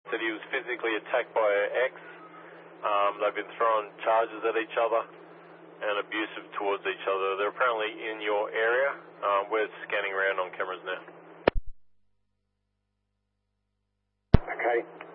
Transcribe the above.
That he was physically attacked by her ex. They've been throwing charges at each other and abusive towards each other. They're apparently in your area. We're scanning around on cameras now. Okay.